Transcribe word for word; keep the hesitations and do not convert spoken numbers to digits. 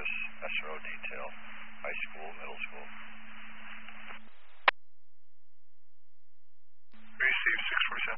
Regis, S R O detail, high school, middle school. Receive six four seven.